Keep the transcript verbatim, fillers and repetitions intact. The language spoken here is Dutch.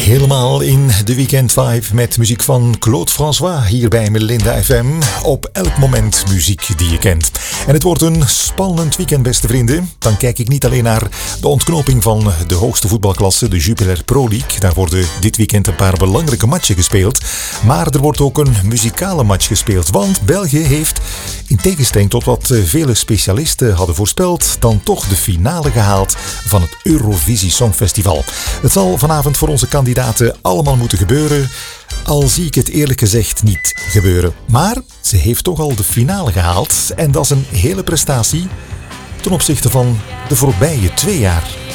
Helemaal in de Weekend Vibe met muziek van Claude François hier bij Melinda F M. Op elk moment muziek die je kent. En het wordt een spannend weekend, beste vrienden. Dan kijk ik niet alleen naar de ontknoping van de hoogste voetbalklasse, de Jupiler Pro League. Daar worden dit weekend een paar belangrijke matchen gespeeld. Maar er wordt ook een muzikale match gespeeld. Want België heeft, in tegenstelling tot wat vele specialisten hadden voorspeld, dan toch de finale gehaald van het Eurovisie Songfestival. Het zal vanavond voor onze kandidaten allemaal moeten gebeuren, al zie ik het eerlijk gezegd niet gebeuren. Maar ze heeft toch al de finale gehaald en dat is een hele prestatie ten opzichte van de voorbije twee jaar.